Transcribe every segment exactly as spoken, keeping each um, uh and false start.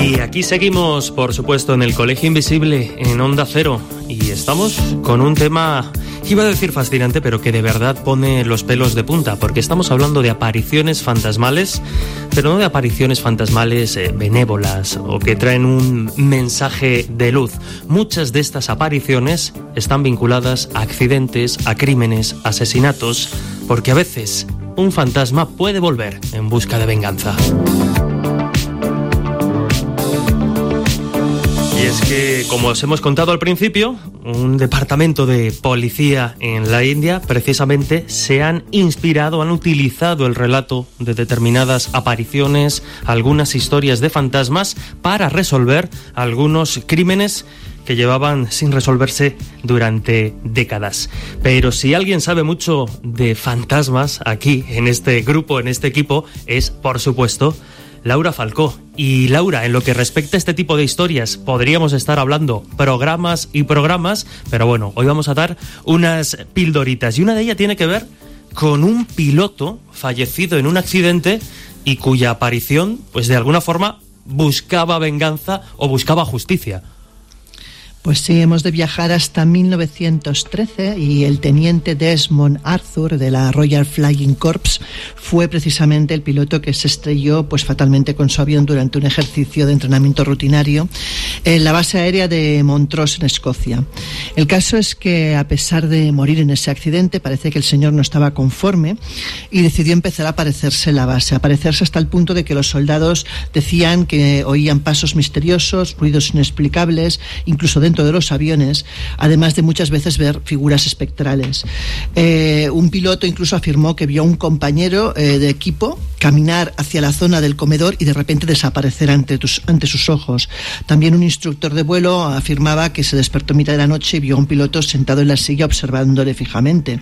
Y aquí seguimos, por supuesto, en el Colegio Invisible, en Onda Cero. Y estamos con un tema, iba a decir fascinante, pero que de verdad pone los pelos de punta, porque estamos hablando de apariciones fantasmales, pero no de apariciones fantasmales eh, benévolas o que traen un mensaje de luz. Muchas de estas apariciones están vinculadas a accidentes, a crímenes, asesinatos, porque a veces un fantasma puede volver en busca de venganza. Y es que, como os hemos contado al principio, un departamento de policía en la India precisamente se han inspirado, han utilizado el relato de determinadas apariciones, algunas historias de fantasmas para resolver algunos crímenes que llevaban sin resolverse durante décadas. Pero si alguien sabe mucho de fantasmas aquí, en este grupo, en este equipo, es, por supuesto, Laura Falcó. Y Laura, en lo que respecta a este tipo de historias, podríamos estar hablando programas y programas, pero bueno, hoy vamos a dar unas pildoritas. Y una de ellas tiene que ver con un piloto fallecido en un accidente y cuya aparición, pues de alguna forma, buscaba venganza o buscaba justicia. Pues sí, hemos de viajar hasta mil novecientos trece y el teniente Desmond Arthur de la Royal Flying Corps fue precisamente el piloto que se estrelló pues fatalmente con su avión durante un ejercicio de entrenamiento rutinario en la base aérea de Montrose, en Escocia. El caso es que, a pesar de morir en ese accidente, parece que el señor no estaba conforme y decidió empezar a aparecerse en la base, aparecerse hasta el punto de que los soldados decían que oían pasos misteriosos, ruidos inexplicables, incluso dentro de los aviones, además de muchas veces ver figuras espectrales. Eh, un piloto incluso afirmó que vio a un compañero eh, de equipo caminar hacia la zona del comedor y de repente desaparecer ante, tus, ante sus ojos. También un instructor de vuelo afirmaba que se despertó en mitad de la noche y vio a un piloto sentado en la silla observándole fijamente.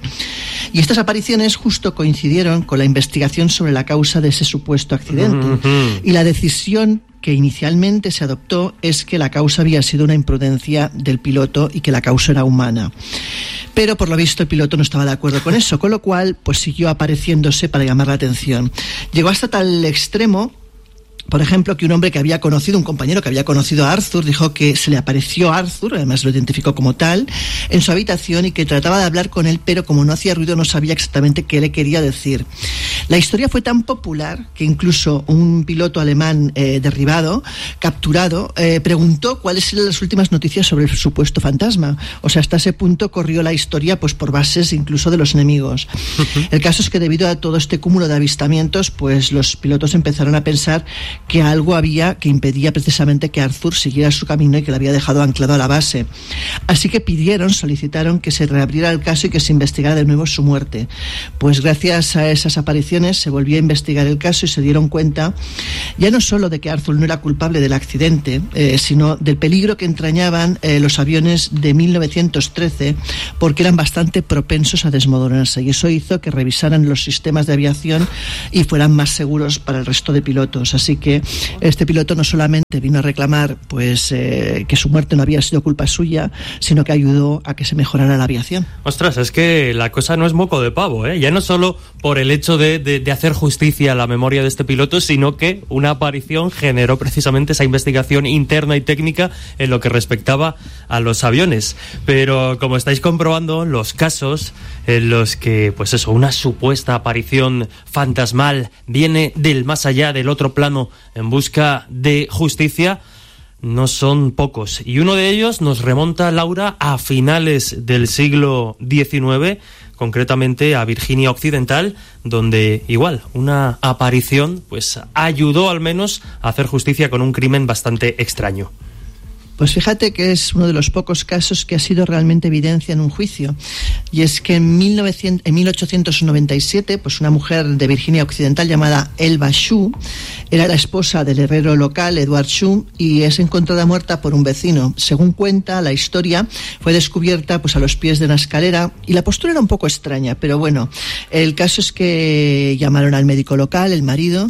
Y estas apariciones justo coincidieron con la investigación sobre la causa de ese supuesto accidente. Uh-huh. Y la decisión que inicialmente se adoptó es que la causa había sido una imprudencia del piloto y que la causa era humana. Pero por lo visto el piloto no estaba de acuerdo con eso, con lo cual pues siguió apareciéndose para llamar la atención. Llegó hasta tal extremo, por ejemplo, que un hombre que había conocido, un compañero que había conocido a Arthur, dijo que se le apareció a Arthur, además lo identificó como tal, en su habitación y que trataba de hablar con él, pero como no hacía ruido no sabía exactamente qué le quería decir. La historia fue tan popular que incluso un piloto alemán eh, derribado, capturado, eh, preguntó cuáles eran las últimas noticias sobre el supuesto fantasma. O sea, hasta ese punto corrió la historia pues por bases incluso de los enemigos. Uh-huh. El caso es que debido a todo este cúmulo de avistamientos, pues los pilotos empezaron a pensar que algo había que impedía precisamente que Arthur siguiera su camino y que le había dejado anclado a la base. Así que pidieron, solicitaron que se reabriera el caso y que se investigara de nuevo su muerte. Pues gracias a esas apariciones se volvió a investigar el caso y se dieron cuenta ya no solo de que Arthur no era culpable del accidente, eh, sino del peligro que entrañaban eh, los aviones de mil novecientos trece, porque eran bastante propensos a desmoronarse, y eso hizo que revisaran los sistemas de aviación y fueran más seguros para el resto de pilotos. Así que este piloto no solamente vino a reclamar pues eh, que su muerte no había sido culpa suya, sino que ayudó a que se mejorara la aviación. Ostras, es que la cosa no es moco de pavo, ¿eh? Ya no solo por el hecho de, de, de hacer justicia a la memoria de este piloto, sino que una aparición generó precisamente esa investigación interna y técnica en lo que respectaba a los aviones. Pero como estáis comprobando, los casos en los que, pues eso, una supuesta aparición fantasmal viene del más allá, del otro plano, en busca de justicia, no son pocos. Y uno de ellos nos remonta, Laura, a finales del siglo diecinueve, concretamente a Virginia Occidental, donde igual una aparición pues ayudó al menos a hacer justicia con un crimen bastante extraño. Pues fíjate que es uno de los pocos casos que ha sido realmente evidencia en un juicio. Y es que en, mil novecientos, en mil ochocientos noventa y siete, pues una mujer de Virginia Occidental llamada Elva Shue era la esposa del herrero local Edward Shue y es encontrada muerta por un vecino. Según cuenta la historia, fue descubierta pues a los pies de una escalera y la postura era un poco extraña, pero bueno, el caso es que llamaron al médico local, el marido,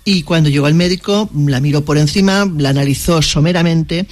y cuando llegó el médico la miró por encima, la analizó someramente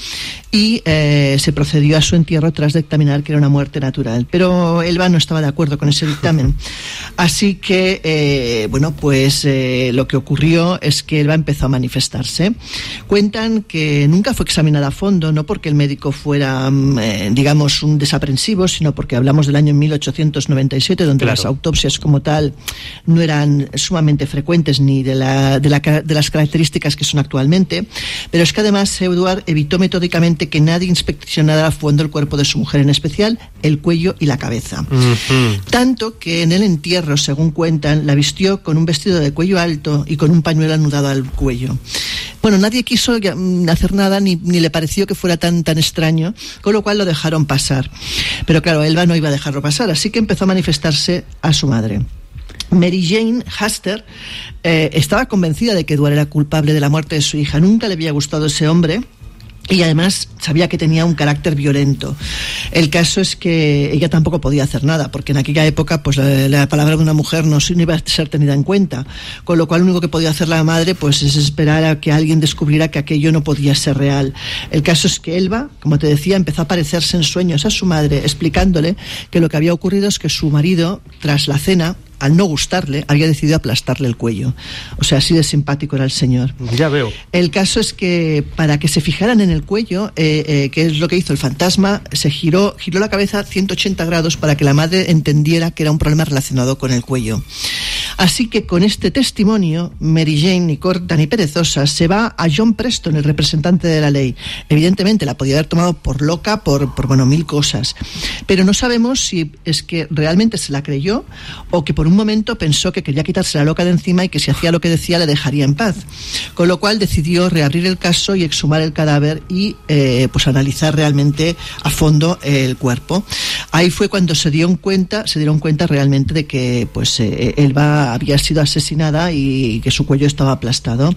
y eh, se procedió a su entierro tras dictaminar que era una muerte natural. Pero Elba no estaba de acuerdo con ese dictamen. Así que, eh, bueno, pues eh, lo que ocurrió es que Elba empezó a manifestarse. Cuentan que nunca fue examinada a fondo, no porque el médico fuera, eh, digamos, un desaprensivo, sino porque hablamos del año mil ochocientos noventa y siete, donde claro, las autopsias como tal no eran sumamente frecuentes ni de, la, de, la, de las características que son actualmente. Pero es que además Edward evitó metódicamente que nadie inspeccionara a fondo el cuerpo de su mujer, en especial el cuello y la cabeza. Uh-huh. Tanto que en el entierro, según cuentan, la vistió con un vestido de cuello alto y con un pañuelo anudado al cuello. Bueno, nadie quiso hacer nada ni, ni le pareció que fuera tan, tan extraño, con lo cual lo dejaron pasar. Pero claro, Elba no iba a dejarlo pasar, así que empezó a manifestarse a su madre. Mary Jane Haster eh, estaba convencida de que Edward era culpable de la muerte de su hija. Nunca le había gustado ese hombre y además sabía que tenía un carácter violento. El caso es que ella tampoco podía hacer nada, porque en aquella época pues la, la palabra de una mujer no, no iba a ser tenida en cuenta, con lo cual lo único que podía hacer la madre pues es esperar a que alguien descubriera que aquello no podía ser real. El caso es que Elba, como te decía, empezó a aparecerse en sueños a su madre, explicándole que lo que había ocurrido es que su marido, tras la cena, al no gustarle, había decidido aplastarle el cuello. O sea, así de simpático era el señor. Ya veo. El caso es que, para que se fijaran en el cuello, eh, eh, que es lo que hizo el fantasma, se giró, giró la cabeza ciento ochenta grados para que la madre entendiera que era un problema relacionado con el cuello. Así que con este testimonio, Mary Jane, ni corta ni perezosa, se va a John Preston, el representante de la ley. Evidentemente la podía haber tomado por loca, por, por bueno, mil cosas. Pero no sabemos si es que realmente se la creyó o que por un momento pensó que quería quitarse la loca de encima y que si hacía lo que decía le dejaría en paz, con lo cual decidió reabrir el caso y exhumar el cadáver y eh, pues analizar realmente a fondo el cuerpo. Ahí fue cuando se dieron cuenta, se dieron cuenta realmente de que pues eh, Elba había sido asesinada y que su cuello estaba aplastado.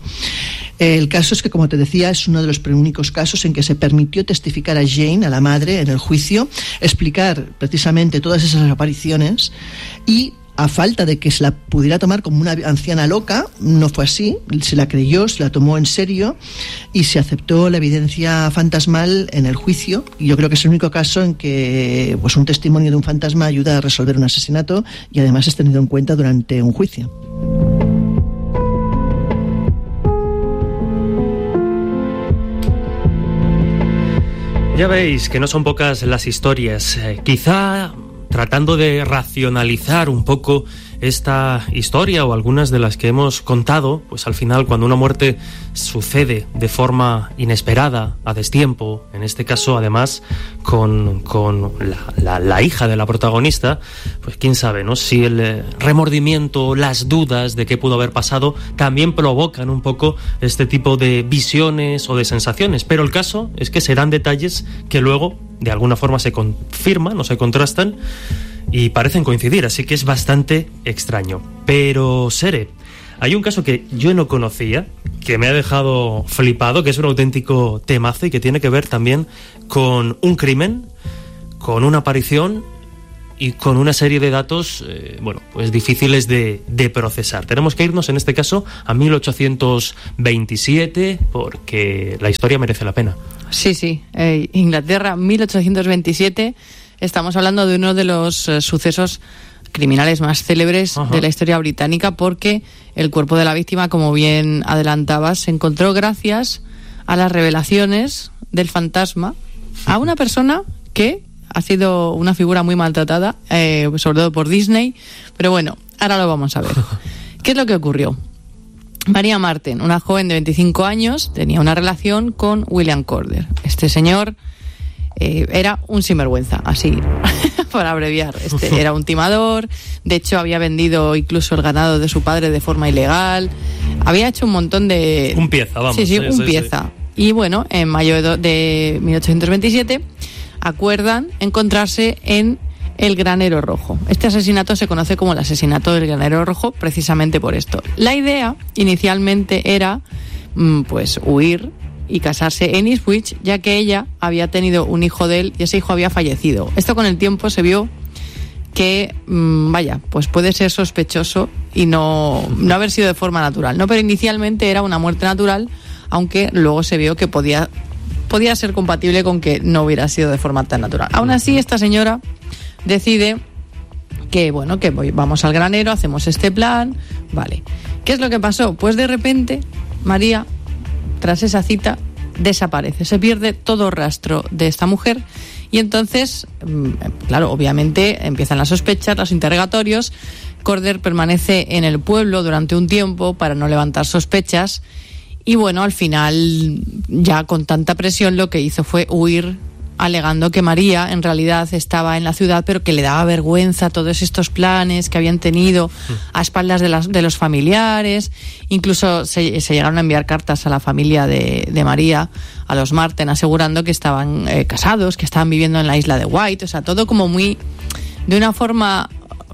El caso es que, como te decía, es uno de los únicos casos en que se permitió testificar a Jane, a la madre, en el juicio, explicar precisamente todas esas apariciones y, a falta de que se la pudiera tomar como una anciana loca, no fue así, se la creyó, se la tomó en serio y se aceptó la evidencia fantasmal en el juicio. Y yo creo que es el único caso en que pues un testimonio de un fantasma ayuda a resolver un asesinato y además es tenido en cuenta durante un juicio. Ya veis que no son pocas las historias. Eh, quizá tratando de racionalizar un poco esta historia o algunas de las que hemos contado, pues al final cuando una muerte sucede de forma inesperada, a destiempo, en este caso además con, con la, la, la hija de la protagonista, pues quién sabe, ¿no? Si el remordimiento, las dudas de qué pudo haber pasado también provocan un poco este tipo de visiones o de sensaciones, pero el caso es que serán detalles que luego de alguna forma se confirman o se contrastan y parecen coincidir, así que es bastante extraño. Pero, Sere, hay un caso que yo no conocía, que me ha dejado flipado, que es un auténtico temazo y que tiene que ver también con un crimen, con una aparición y con una serie de datos, eh, bueno, pues difíciles de, de procesar. Tenemos que irnos, en este caso, a mil ochocientos veintisiete, porque la historia merece la pena. Sí, sí, eh, Inglaterra, mil ochocientos veintisiete... Estamos hablando de uno de los eh, sucesos criminales más célebres Ajá. de la historia británica, porque el cuerpo de la víctima, como bien adelantabas, se encontró gracias a las revelaciones del fantasma a una persona que ha sido una figura muy maltratada, eh, sobre todo por Disney, pero bueno, ahora lo vamos a ver. ¿Qué es lo que ocurrió? María Marten, una joven de veinticinco años, tenía una relación con William Corder. Este señor Eh, era un sinvergüenza, así para abreviar. Este era un timador, de hecho había vendido incluso el ganado de su padre de forma ilegal, había hecho un montón de... Un pieza, vamos. Sí, sí, sí un sí, pieza. Sí. Y bueno, en mayo de, de mil ochocientos veintisiete acuerdan encontrarse en el Granero Rojo. Este asesinato se conoce como el asesinato del Granero Rojo precisamente por esto. La idea inicialmente era pues huir y casarse en Ipswich, ya que ella había tenido un hijo de él y ese hijo había fallecido. Esto con el tiempo se vio que, mmm, vaya, pues puede ser sospechoso y no, no haber sido de forma natural, ¿no? Pero inicialmente era una muerte natural, aunque luego se vio que podía, podía ser compatible con que no hubiera sido de forma tan natural. Aún así, esta señora decide que, bueno, que voy, vamos al granero, hacemos este plan, vale. ¿Qué es lo que pasó? Pues de repente, María, tras esa cita, desaparece, se pierde todo rastro de esta mujer. Y entonces, claro, obviamente empiezan las sospechas, los interrogatorios. Corder permanece en el pueblo durante un tiempo para no levantar sospechas. Y bueno, al final, ya con tanta presión, lo que hizo fue huir, alegando que María en realidad estaba en la ciudad, pero que le daba vergüenza todos estos planes que habían tenido a espaldas de, las, de los familiares. Incluso se, se llegaron a enviar cartas a la familia de, de María, a los Marten, asegurando que estaban eh, casados, que estaban viviendo en la isla de White. O sea, todo como muy, de una forma,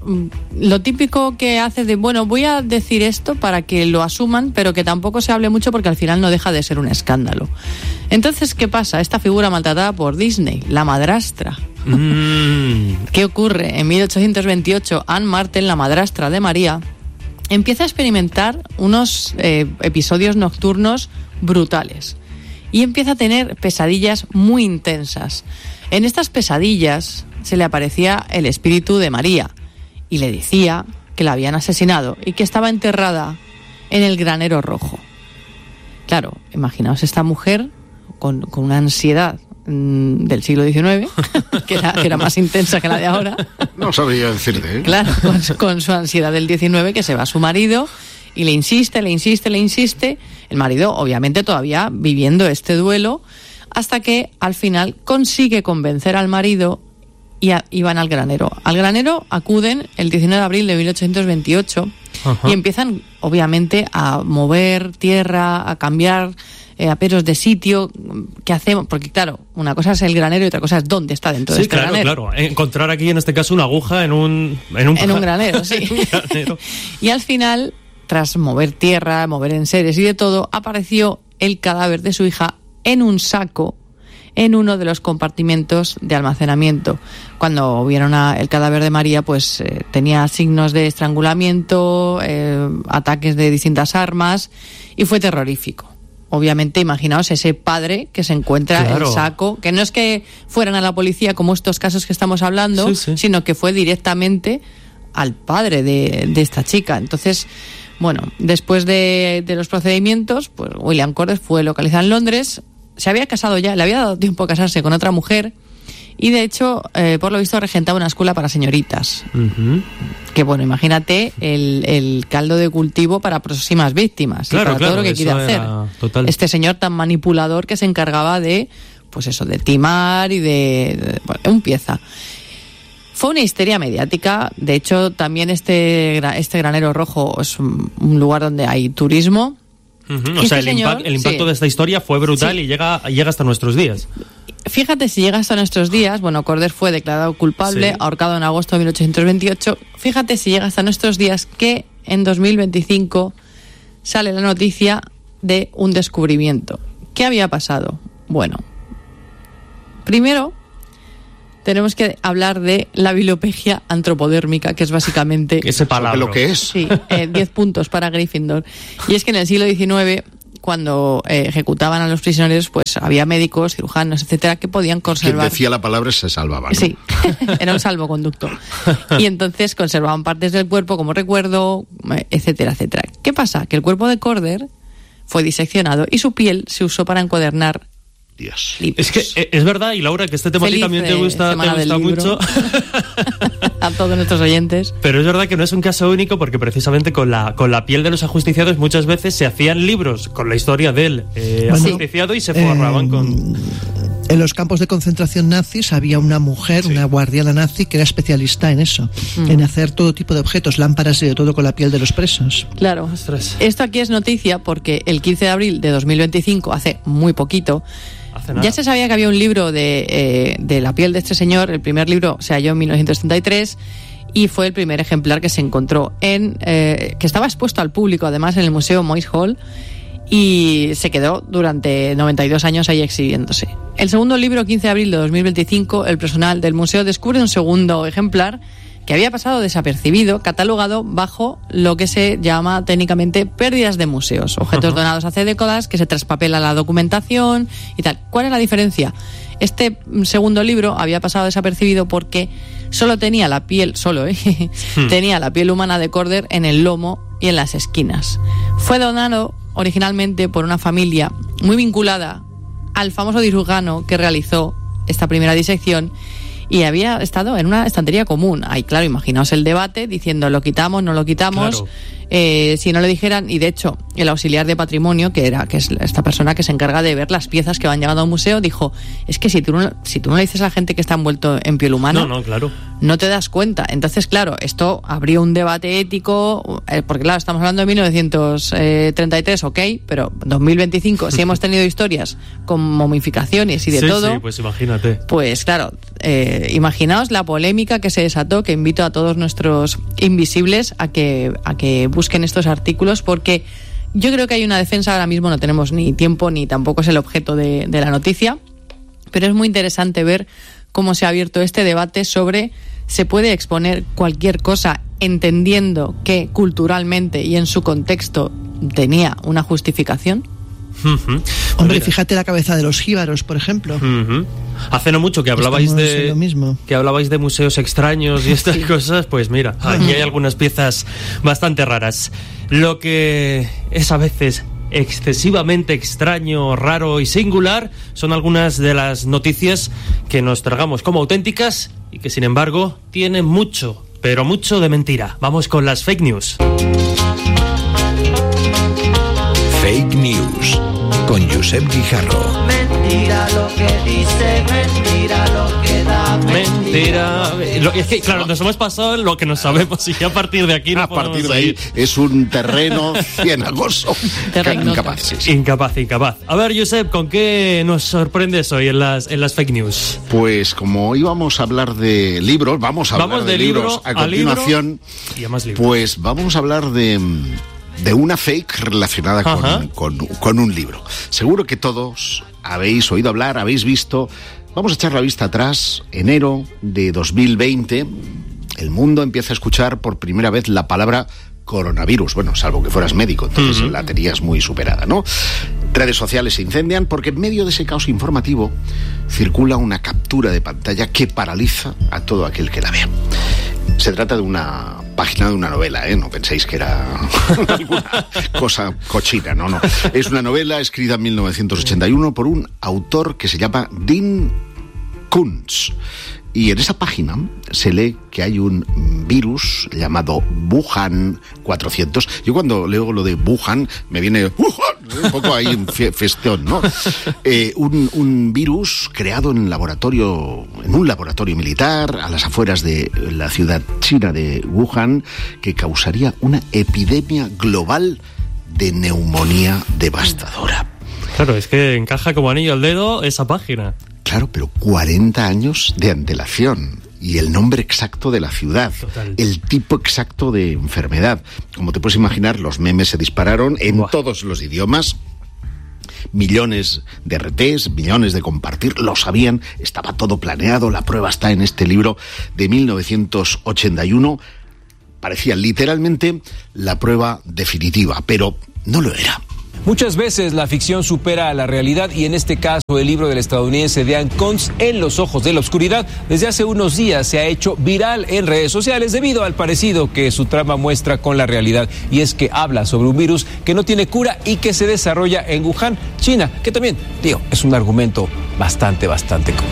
lo típico que hace de, bueno, voy a decir esto para que lo asuman, pero que tampoco se hable mucho porque al final no deja de ser un escándalo. Entonces, ¿qué pasa? Esta figura maltratada por Disney, la madrastra. Mm. ¿Qué ocurre? En mil ochocientos veintiocho, Anne Marten, la madrastra de María, empieza a experimentar unos eh, episodios nocturnos brutales y empieza a tener pesadillas muy intensas. En estas pesadillas se le aparecía el espíritu de María y le decía que la habían asesinado y que estaba enterrada en el granero rojo. Claro, imaginaos esta mujer con, con una ansiedad mmm, del siglo diecinueve, que era, que era más intensa que la de ahora. No sabría decirte, ¿eh? Claro, con, con su ansiedad del diecinueve, que se va a su marido y le insiste, le insiste, le insiste. El marido, obviamente, todavía viviendo este duelo, hasta que al final consigue convencer al marido y, a, y van al granero. Al granero acuden el diecinueve de abril de mil ochocientos veintiocho. Ajá. Y empiezan, obviamente, a mover tierra, a cambiar eh, aperos de sitio. ¿Qué hacemos? Porque, claro, una cosa es el granero y otra cosa es dónde está dentro sí, de este claro, granero. Claro, encontrar aquí, en este caso, una aguja en un... En un, en un granero, sí. un granero. Y al final, tras mover tierra, mover enseres y de todo, apareció el cadáver de su hija en un saco en uno de los compartimentos de almacenamiento. Cuando vieron a el cadáver de María, pues eh, tenía signos de estrangulamiento, eh, ataques de distintas armas, y fue terrorífico. Obviamente, imaginaos ese padre que se encuentra claro. el saco, que no es que fueran a la policía como estos casos que estamos hablando, sí, sí. sino que fue directamente al padre de, de esta chica. Entonces, bueno, después de, de los procedimientos, pues William Corder fue localizado en Londres. Se había casado ya, le había dado tiempo a casarse con otra mujer y, de hecho, eh, por lo visto, regentaba una escuela para señoritas. Uh-huh. Que, bueno, imagínate el, el caldo de cultivo para próximas víctimas claro, y para claro, todo lo que quiere hacer. Total. Este señor tan manipulador que se encargaba de, pues eso, de timar y de... de bueno, un pieza. Fue una histeria mediática. De hecho, también este, este granero rojo es un, un lugar donde hay turismo. Uh-huh. O sea, este el, señor, impact, el impacto sí. de esta historia fue brutal sí. y llega, llega hasta nuestros días. Fíjate si llega hasta nuestros días. Bueno, Corder fue declarado culpable, sí. ahorcado en agosto de mil ochocientos veintiocho. Fíjate si llega hasta nuestros días que en dos mil veinticinco sale la noticia de un descubrimiento. ¿Qué había pasado? Bueno, primero tenemos que hablar de la bibliopegia antropodérmica, que es básicamente... Ese palabra. ¿Lo que es? Sí, eh, diez puntos para Gryffindor. Y es que en el siglo diecinueve, cuando eh, ejecutaban a los prisioneros, pues había médicos, cirujanos, etcétera, que podían conservar... Quien decía la palabra se salvaba, ¿no? Sí, era un salvoconducto. Y entonces conservaban partes del cuerpo como recuerdo, etcétera, etcétera. ¿Qué pasa? Que el cuerpo de Corder fue diseccionado y su piel se usó para encuadernar Dios. Es que es verdad, y Laura, que este tema Feliz, también te gusta, te gusta mucho. A todos nuestros oyentes. Pero es verdad que no es un caso único, porque precisamente con la con la piel de los ajusticiados muchas veces se hacían libros con la historia del eh, bueno, ajusticiado y se forraban eh, con... En los campos de concentración nazis había una mujer, sí. una guardiana nazi, que era especialista en eso, mm. en hacer todo tipo de objetos, lámparas y de todo con la piel de los presos. Claro. Ostras. Esto aquí es noticia porque el quince de abril de dos mil veinticinco, hace muy poquito, ya se sabía que había un libro de, eh, de la piel de este señor. El primer libro se halló en mil novecientos setenta y tres y fue el primer ejemplar que se encontró, en eh, que estaba expuesto al público, además, en el Museo Moyes Hall, y se quedó durante noventa y dos años ahí exhibiéndose. El segundo libro, quince de abril de dos mil veinticinco, el personal del museo descubre un segundo ejemplar que había pasado desapercibido, catalogado bajo lo que se llama técnicamente pérdidas de museos, objetos donados hace décadas que se traspapela la documentación y tal. ¿Cuál es la diferencia? Este segundo libro había pasado desapercibido porque solo tenía la piel, solo, ¿eh? tenía la piel humana de Corder en el lomo y en las esquinas. Fue donado originalmente por una familia muy vinculada al famoso cirujano que realizó esta primera disección y había estado en una estantería común. Ahí, claro, imaginaos el debate diciendo lo quitamos, no lo quitamos. Claro. Eh, si no lo dijeran, y de hecho el auxiliar de patrimonio, que era que es esta persona que se encarga de ver las piezas que van llegando a un museo, dijo, es que si tú no, si tú no le dices a la gente que está envuelto en piel humana, no, no, claro, no te das cuenta. Entonces, claro, esto abrió un debate ético, eh, porque claro, estamos hablando de mil novecientos treinta y tres, ok, pero dos mil veinticinco, si hemos tenido historias con momificaciones y de sí, todo, sí, pues imagínate. Pues claro, eh, imaginaos la polémica que se desató, que invito a todos nuestros invisibles a que, a que busquen estos artículos, porque yo creo que hay una defensa, ahora mismo no tenemos ni tiempo ni tampoco es el objeto de, de la noticia, pero es muy interesante ver cómo se ha abierto este debate sobre se puede exponer cualquier cosa entendiendo que culturalmente y en su contexto tenía una justificación. Uh-huh. Hombre, fíjate la cabeza de los jíbaros, por ejemplo. Uh-huh. Hace no mucho que hablabais de que hablabais de museos extraños y estas sí. cosas, pues mira, aquí uh-huh. hay algunas piezas bastante raras. Lo que es a veces excesivamente extraño, raro y singular son algunas de las noticias que nos tragamos como auténticas y que sin embargo tienen mucho, pero mucho de mentira. Vamos con las fake news. Fake news con Josep Guijarro. Mentira lo que dice, mentira lo que da, mentira. Lo, es que, claro, nos hemos pasado en lo que nos sabemos y a partir de aquí no A partir de ahí ir. Es un terreno cienagoso. Incapaz, sí, sí. Incapaz, incapaz. A ver, Josep, ¿con qué nos sorprendes hoy en las, en las fake news? Pues como íbamos a hablar de libros, vamos a vamos hablar de, de libros libro a continuación. Y a más libros. Pues vamos a hablar de... de una fake relacionada con, con, con un libro. Seguro que todos habéis oído hablar, habéis visto. Vamos a echar la vista atrás. Enero de dos mil veinte, el mundo empieza a escuchar por primera vez la palabra coronavirus. Bueno, salvo que fueras médico, entonces uh-huh. la tenías muy superada, ¿no? Redes sociales se incendian porque en medio de ese caos informativo circula una captura de pantalla que paraliza a todo aquel que la vea. Se trata de una página de una novela, ¿eh? No penséis que era alguna cosa cochina, no, no. Es una novela escrita en mil novecientos ochenta y uno por un autor que se llama Dean Koontz. Y en esa página se lee que hay un virus llamado Wuhan cuatrocientos. Yo cuando leo lo de Wuhan me viene Wuhan, un poco ahí un festón, ¿no? Eh, un, un virus creado en laboratorio, en un laboratorio militar a las afueras de la ciudad china de Wuhan, que causaría una epidemia global de neumonía devastadora. Claro, es que encaja como anillo al dedo esa página. Claro, pero cuarenta años de antelación y el nombre exacto de la ciudad, Total. El tipo exacto de enfermedad. Como te puedes imaginar, los memes se dispararon en Buah. todos los idiomas. Millones de R Ts, millones de compartir, lo sabían, estaba todo planeado, la prueba está en este libro de mil novecientos ochenta y uno. Parecía literalmente la prueba definitiva, pero no lo era. Muchas veces la ficción supera a la realidad y en este caso el libro del estadounidense Dean Koontz, En los ojos de la oscuridad, desde hace unos días se ha hecho viral en redes sociales debido al parecido que su trama muestra con la realidad, y es que habla sobre un virus que no tiene cura y que se desarrolla en Wuhan, China, que también, digo, es un argumento bastante, bastante común.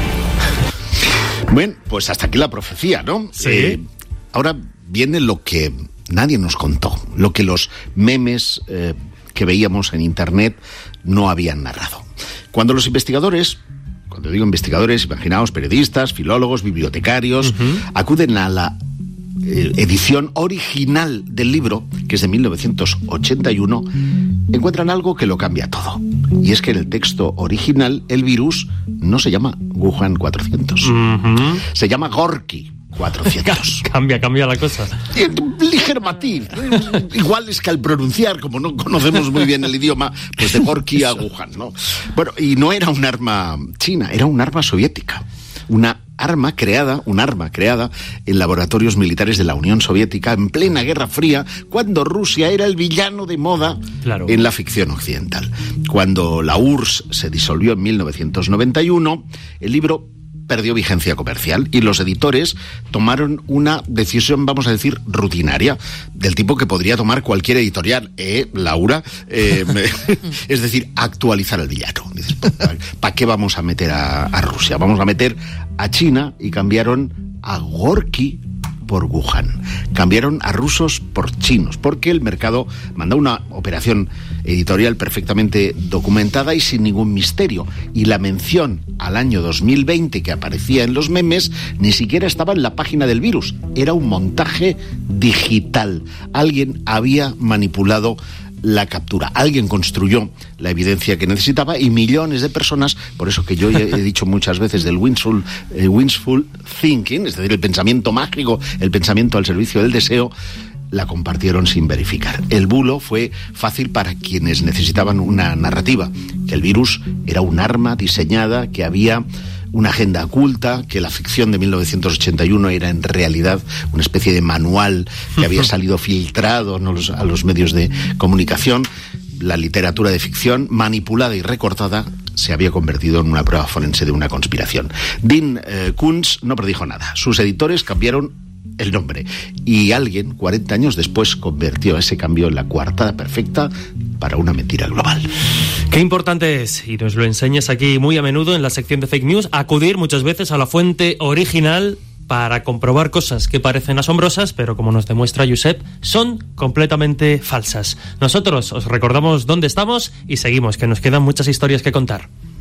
Bueno, pues hasta aquí la profecía, ¿no? Sí. Eh, ahora viene lo que nadie nos contó, lo que los memes... Eh, que veíamos en internet no habían narrado. Cuando los investigadores, cuando digo investigadores, imaginaos periodistas, filólogos, bibliotecarios, uh-huh. acuden a la eh, edición original del libro, que es de mil novecientos ochenta y uno, encuentran algo que lo cambia todo. Y es que en el texto original el virus no se llama Wuhan cuatrocientos, uh-huh. se llama Gorky cuatrocientos. Cambia, cambia la cosa. Ligero matiz. Igual es que al pronunciar, como no conocemos muy bien el idioma, pues de Gorky a Wuhan, ¿no? Bueno, y no era un arma china, era un arma soviética. Una arma creada, un arma creada en laboratorios militares de la Unión Soviética en plena Guerra Fría, cuando Rusia era el villano de moda claro. en la ficción occidental. Cuando la U R S S se disolvió en mil novecientos noventa y uno, el libro perdió vigencia comercial y los editores tomaron una decisión, vamos a decir, rutinaria, del tipo que podría tomar cualquier editorial, ¿eh, Laura? Eh, es decir, actualizar al villano. Dices, ¿para pa qué vamos a meter a, a Rusia? Vamos a meter a China, y cambiaron a Gorky por Wuhan. Cambiaron a rusos por chinos, porque el mercado mandó una operación editorial perfectamente documentada y sin ningún misterio. Y la mención al año dos mil veinte que aparecía en los memes ni siquiera estaba en la página del virus. Era un montaje digital. Alguien había manipulado la captura. Alguien construyó la evidencia que necesitaba y millones de personas, por eso que yo he dicho muchas veces del wishful, eh, wishful thinking, es decir, el pensamiento mágico, el pensamiento al servicio del deseo, la compartieron sin verificar. El bulo fue fácil para quienes necesitaban una narrativa, que el virus era un arma diseñada, que había una agenda oculta, que la ficción de mil novecientos ochenta y uno era en realidad una especie de manual que había salido filtrado, ¿no?, a los medios de comunicación. La literatura de ficción, manipulada y recortada, se había convertido en una prueba forense de una conspiración. Dean eh, Koontz no predijo nada. Sus editores cambiaron el nombre y alguien, cuarenta años después, convirtió ese cambio en la coartada perfecta para una mentira global. Qué importante es, y nos lo enseñas aquí muy a menudo en la sección de Fake News, acudir muchas veces a la fuente original para comprobar cosas que parecen asombrosas, pero como nos demuestra Josep, son completamente falsas. Nosotros os recordamos dónde estamos y seguimos, que nos quedan muchas historias que contar.